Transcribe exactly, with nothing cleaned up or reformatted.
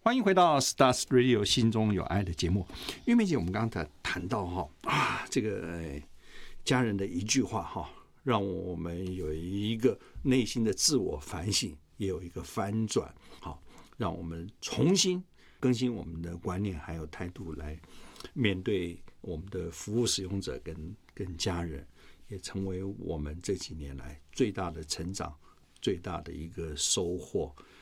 欢迎回到 Stars Radio 心中有爱的节目。玉梅姐，我们刚才谈到哈啊，这个家人的一句话哈，让我们有一个内心的自我反省，也有一个翻转，好，让我们重新更新我们的观念还有态度，来面对我们的服务使用者跟跟家人，也成为我们这几年来最大的成长、最大的一个收获。